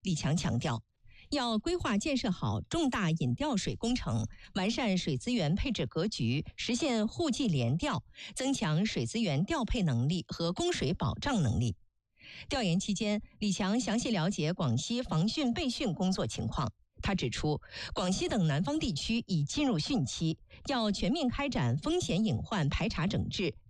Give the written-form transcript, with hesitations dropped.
李强强调，要规划建设好重大引调水工程，完善水资源配置格局，实现户际联调，增强水资源调配能力和供水保障能力。调研期间，李强详细了解广西防汛备汛工作情况。他指出，广西等南方地区已进入汛期，要全面开展风险隐患排查整治，